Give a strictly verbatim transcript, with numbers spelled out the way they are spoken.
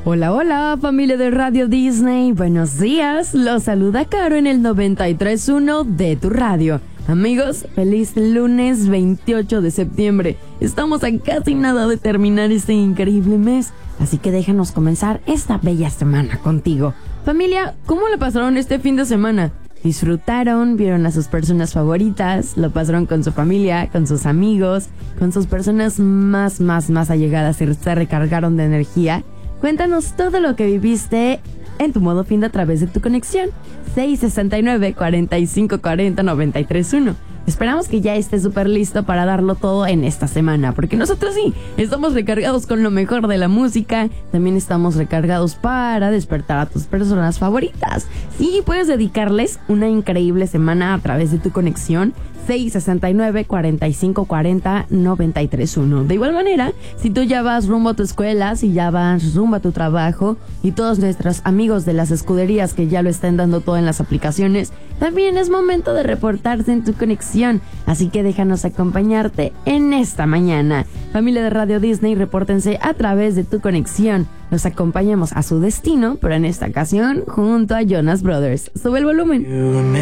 Hola, hola, familia de Radio Disney. Buenos días. Los saluda Caro en el noventa y tres punto uno de tu radio. Amigos, feliz lunes veintiocho de septiembre. Estamos a casi nada de terminar este increíble mes, así que déjanos comenzar esta bella semana contigo. Familia, ¿cómo la pasaron este fin de semana? ¿Disfrutaron? ¿Vieron a sus personas favoritas? ¿Lo pasaron con su familia, con sus amigos, con sus personas más, más, más allegadas y se recargaron de energía? Cuéntanos todo lo que viviste en tu modo fin de a través de tu conexión. seis sesenta y nueve, cuarenta y cinco cuarenta, noventa y tres uno. Esperamos que ya estés súper listo para darlo todo en esta semana, porque nosotros sí, estamos recargados con lo mejor de la música. También estamos recargados para despertar a tus personas favoritas. Sí, puedes dedicarles una increíble semana a través de tu conexión. seis sesenta y nueve, cuarenta y cinco cuarenta, noventa y tres uno. De igual manera, si tú ya vas rumbo a tu escuela, si ya vas rumbo a tu trabajo, y todos nuestros amigos de las escuderías que ya lo están dando todo en las aplicaciones, también es momento de reportarse en tu conexión. Así que déjanos acompañarte en esta mañana. Familia de Radio Disney, repórtense a través de tu conexión. Los acompañamos a su destino, pero en esta ocasión junto a Jonas Brothers. Sube el volumen.